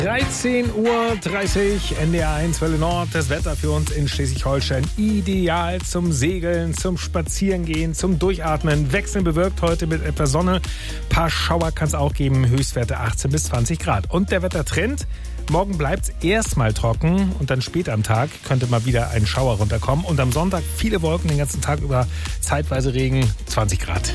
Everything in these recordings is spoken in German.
13:30 Uhr, NDR1 Welle Nord. Das Wetter für uns in Schleswig-Holstein ideal zum Segeln, zum Spazierengehen, zum Durchatmen. Wechseln bewölkt heute mit etwas Sonne. Paar Schauer kann es auch geben, Höchstwerte 18 bis 20 Grad. Und der Wettertrend: morgen bleibt es erstmal trocken und dann später am Tag könnte mal wieder ein Schauer runterkommen. Und am Sonntag viele Wolken den ganzen Tag über, zeitweise Regen, 20 Grad.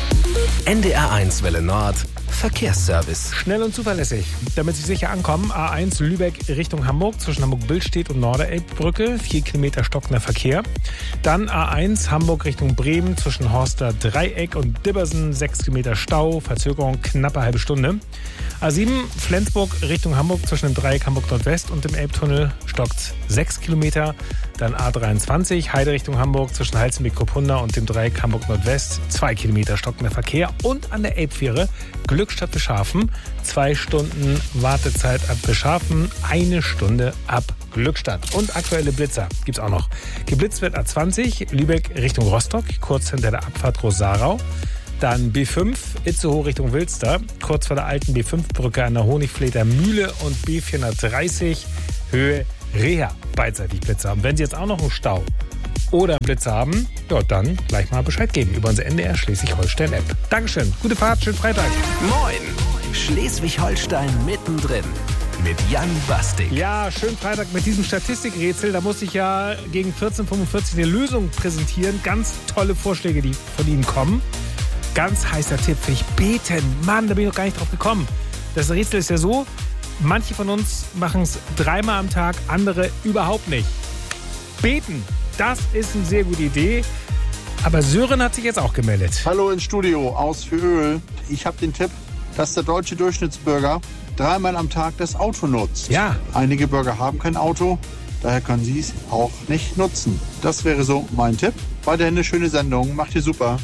NDR1 Welle Nord Verkehrsservice. Schnell und zuverlässig, damit Sie sicher ankommen. A1 Lübeck Richtung Hamburg zwischen Hamburg-Billstedt und Norderelbbrücke, 4 Kilometer stockender Verkehr. Dann A1 Hamburg Richtung Bremen zwischen Horster Dreieck und Dibbersen, 6 Kilometer Stau, Verzögerung knappe halbe Stunde. A7 Flensburg Richtung Hamburg zwischen dem Dreieck Hamburg Nordwest und dem Elbtunnel stockt 6 Kilometer. Dann A23 Heide Richtung Hamburg zwischen Halzenbeck-Kopunda und dem Dreieck Hamburg Nordwest, 2 Kilometer stockender Verkehr. Und an der Elbfähre Glückstadt Beschafen, 2 Stunden Wartezeit ab Beschafen, 1 Stunde ab Glückstadt. Und aktuelle Blitzer gibt's auch noch. Geblitzt wird A20 Lübeck Richtung Rostock, kurz hinter der Abfahrt Rosarau. Dann B5 Itzehoe Richtung Wilster, kurz vor der alten B5-Brücke an der Honigfleter Mühle, und B430 Höhe Reha, beidseitig Blitzer. Und wenn Sie jetzt auch noch einen Stau oder einen Blitzer haben, ja, dann gleich mal Bescheid geben über unsere NDR Schleswig-Holstein-App. Dankeschön, gute Fahrt, schönen Freitag. Moin, Schleswig-Holstein mittendrin mit Jan Bastik. Ja, schönen Freitag mit diesem Statistikrätsel. Da muss ich ja gegen 14:45 eine Lösung präsentieren. Ganz tolle Vorschläge, die von Ihnen kommen. Ganz heißer Tipp für ich beten. Mann, da bin ich noch gar nicht drauf gekommen. Das Rätsel ist ja so: manche von uns machen es 3-mal am Tag, andere überhaupt nicht. Beten, das ist eine sehr gute Idee. Aber Sören hat sich jetzt auch gemeldet. Hallo ins Studio aus für Öl. Ich habe den Tipp, dass der deutsche Durchschnittsbürger 3-mal am Tag das Auto nutzt. Ja. Einige Bürger haben kein Auto, daher können sie es auch nicht nutzen. Das wäre so mein Tipp. Weiterhin eine schöne Sendung. Macht ihr super.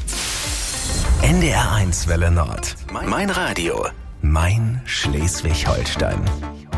NDR1 Welle Nord. Mein Radio. Mein Schleswig-Holstein.